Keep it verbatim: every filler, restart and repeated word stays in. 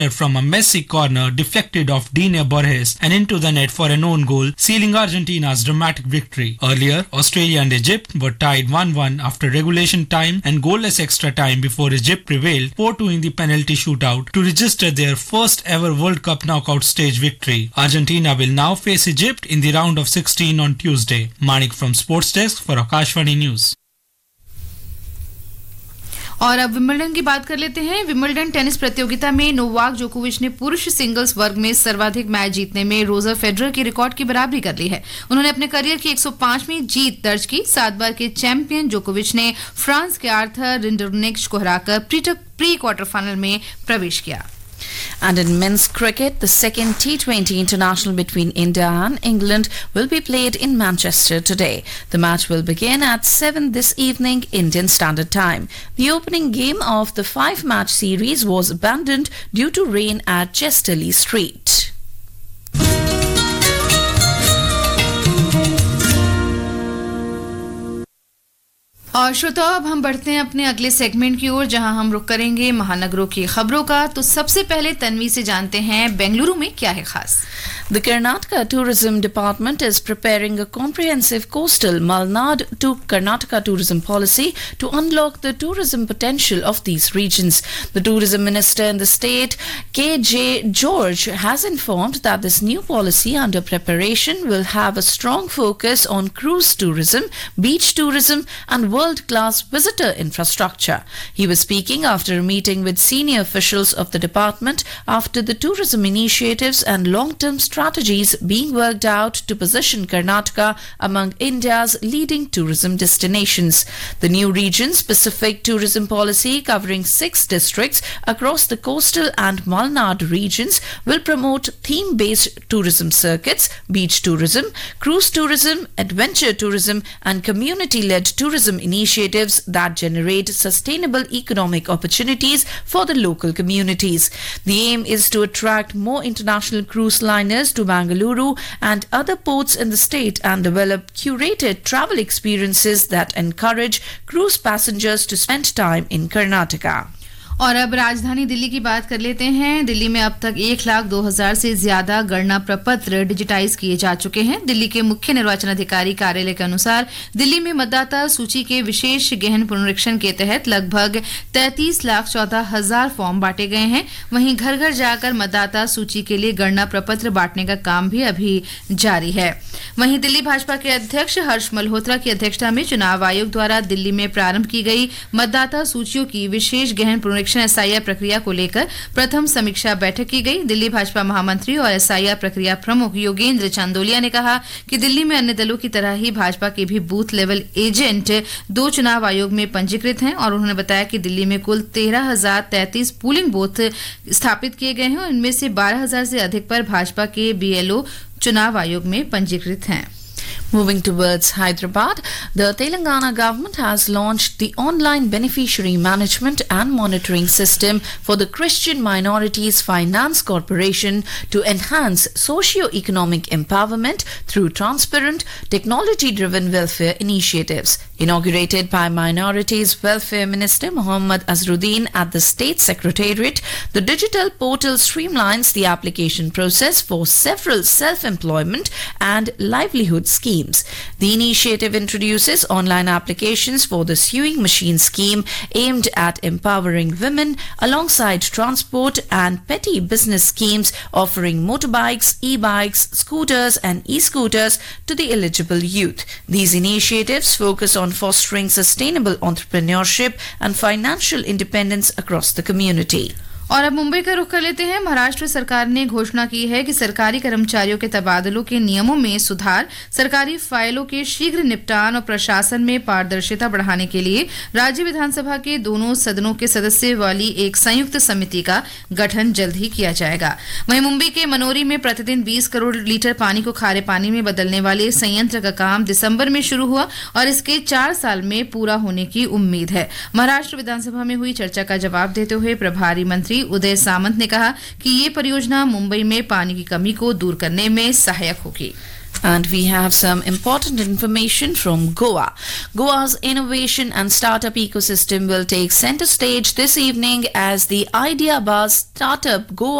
from a Messi corner deflected off Dine Borges and into the net for an own goal, sealing Argentina's dramatic victory. Earlier, Australia and Egypt were tied one one after regulation time and goalless extra time before Egypt prevailed four two in the penalty shootout to register their first ever World Cup knockout stage victory. Argentina will now face Egypt in the round of sixteen on Tuesday. Manik from Sports Desk for Akashvani News. और अब Wimbledon की बात कर लेते हैं। Wimbledon tennis प्रतियोगिता में Novak जोकोविच ने पुरुष सिंगल्स वर्ग में सर्वाधिक मैच जीतने में रोजर फेडरर के रिकॉर्ड की बराबरी कर ली है। उन्होंने अपने करियर की एक सौ पांचवीं जीत दर्ज की। सात बार के चैंपियन जोकोविच ने फ्रांस के आर्थर रिंडरनेक्स को हराकर प्री क्वार्टर फाइनल में प्रवेश किया। And in men's cricket, the second T twenty international between India and England will be played in Manchester today. The match will begin at seven this evening Indian Standard Time. The opening game of the five-match series was abandoned due to rain at Chesterley Street. और श्रोताओ, अब हम बढ़ते हैं अपने अगले segment की ओर, जहां हम रुख करेंगे महानगरों की खबरों का। तो सबसे पहले तन्वी से जानते हैं बेंगलुरु में क्या है खास। The Karnataka Tourism Department is preparing a comprehensive coastal Malnad to Karnataka tourism policy to unlock the tourism potential of these regions. The tourism minister in the state, K J George, has informed that this new policy under preparation will have a strong focus on cruise tourism, beach tourism and world-class visitor infrastructure. He was speaking after a meeting with senior officials of the department after the tourism initiatives and long-term strategies being worked out to position Karnataka among India's leading tourism destinations. The new region-specific tourism policy covering six districts across the coastal and Malnad regions will promote theme-based tourism circuits, beach tourism, cruise tourism, adventure tourism and community-led tourism initiatives that generate sustainable economic opportunities for the local communities. The aim is to attract more international cruise liners to Bengaluru and other ports in the state and develop curated travel experiences that encourage cruise passengers to spend time in Karnataka. और अब राजधानी दिल्ली की बात कर लेते हैं। दिल्ली में अब तक एक लाख दो हजार से ज्यादा गणना प्रपत्र डिजिटाइज किए जा चुके हैं। दिल्ली के मुख्य निर्वाचन अधिकारी कार्यालय के अनुसार दिल्ली में मतदाता सूची के विशेष गहन पुनरीक्षण के तहत लगभग तैंतीस लाख चौदह हजार फॉर्म बांटे गए हैं। वहीं घर घर जाकर मतदाता सूची के लिए गणना प्रपत्र बांटने का काम भी अभी जारी है। वहीं दिल्ली भाजपा के अध्यक्ष हर्ष मल्होत्रा की अध्यक्षता में चुनाव आयोग द्वारा दिल्ली में प्रारंभ की गई मतदाता सूचियों की विशेष गहन पुनरीक्षण एसआईआर प्रक्रिया को लेकर प्रथम समीक्षा बैठक की गई। दिल्ली भाजपा महामंत्री और एसआईआर प्रक्रिया प्रमुख योगेंद्र चांदोलिया ने कहा कि दिल्ली में अन्य दलों की तरह ही भाजपा के भी बूथ लेवल एजेंट दो चुनाव आयोग में पंजीकृत हैं और उन्होंने बताया कि दिल्ली में कुल तेरह हजार तैंतीस पोलिंग बूथ स्थापित किए गए हैं और इनमें से बारह हजार से अधिक पर भाजपा के बीएलओ चुनाव आयोग में पंजीकृत हैं। Moving towards Hyderabad, the Telangana government has launched the online beneficiary management and monitoring system for the Christian Minorities Finance Corporation to enhance socio-economic empowerment through transparent, technology-driven welfare initiatives. Inaugurated by Minorities Welfare Minister Mohammad Azharuddin at the State Secretariat, the digital portal streamlines the application process for several self-employment and livelihood schemes. The initiative introduces online applications for the sewing machine scheme aimed at empowering women alongside transport and petty business schemes offering motorbikes, e-bikes, scooters and e-scooters to the eligible youth. These initiatives focus on fostering sustainable entrepreneurship and financial independence across the community. और अब मुंबई का रुख कर लेते हैं। महाराष्ट्र सरकार ने घोषणा की है कि सरकारी कर्मचारियों के तबादलों के नियमों में सुधार, सरकारी फाइलों के शीघ्र निपटान और प्रशासन में पारदर्शिता बढ़ाने के लिए राज्य विधानसभा के दोनों सदनों के सदस्य वाली एक संयुक्त समिति का गठन जल्द ही किया जाएगा। वहीं मुंबई के मनोरी में प्रतिदिन बीस करोड़ लीटर पानी को खारे पानी में बदलने वाले संयंत्र का काम दिसंबर में शुरू हुआ और इसके चार साल में पूरा होने की उम्मीद है। महाराष्ट्र विधानसभा में हुई चर्चा का जवाब देते हुए प्रभारी मंत्री मंत्री उदय सामंत ने कहा कि ये परियोजना मुंबई में पानी की कमी को दूर करने में सहायक होगी। And we have some important information from Goa. Goa's innovation and startup ecosystem will take center stage this evening as the Idea Buzz Startup Goa